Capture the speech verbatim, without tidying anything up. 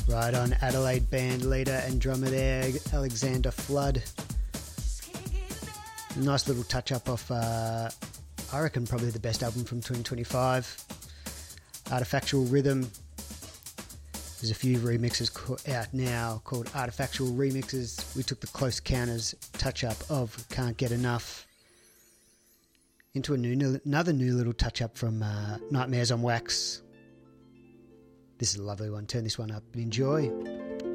Right on, Adelaide band leader and drummer there, Alexander Flood. Nice little touch up off, uh, I reckon, probably the best album from twenty twenty-five. Artifactual Rhythm. There's a few remixes out now called Artifactual Remixes. We took the Close Counters touch up of Can't Get Enough into a new, another new little touch up from uh, Nightmares on Wax. This is a lovely one. Turn this one up and enjoy.